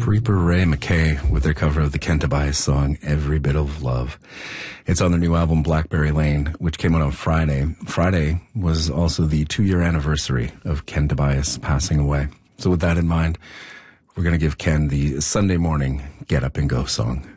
Reaper Ray McKay with their cover of the Ken Tobias song, Every Bit of Love. It's on their new album, Blackberry Lane, which came out on Friday. Friday was also the 2-year anniversary of Ken Tobias passing away. So with that in mind, we're going to give Ken the Sunday morning Get Up and Go song.